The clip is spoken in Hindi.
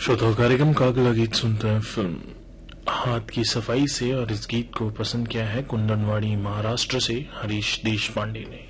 श्रोताओं, कार्यक्रम का अगला गीत सुनते हैं फिल्म हाथ की सफाई से, और इस गीत को पसंद किया है कुंदनवाड़ी महाराष्ट्र से हरीश देशपांडे ने।